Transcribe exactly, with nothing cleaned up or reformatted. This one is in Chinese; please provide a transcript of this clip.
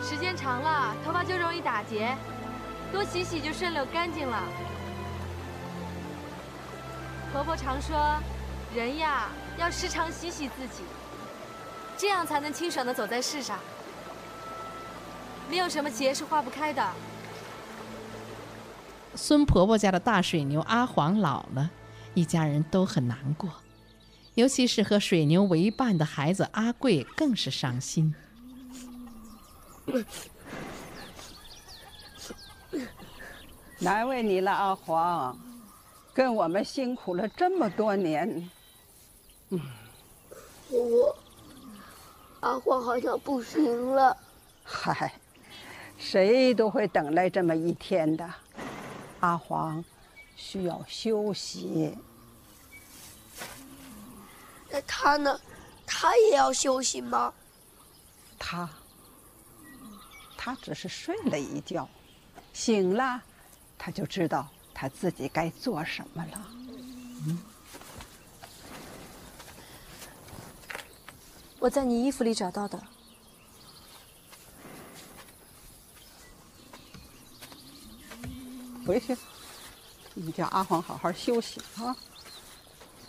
时间长了，头发就容易打结，多洗洗就顺溜干净了。婆婆常说，人呀要时常洗洗自己，这样才能清爽地走在世上。没有什么结是化不开的。 孙婆婆家的大水牛阿黄老了，一家人都很难过，尤其是和水牛为伴的孩子阿贵更是伤心。 难为你了，阿黄，跟我们辛苦了这么多年。 嗯，婆婆，阿黄好像不行了。 嗨，谁都会等来这么一天的。阿黄需要休息。 那他呢？他也要休息吗？ 他，他只是睡了一觉，醒了，他就知道他自己该做什么了。嗯， 我在你衣服里找到的。 回去，你叫阿黄好好休息啊。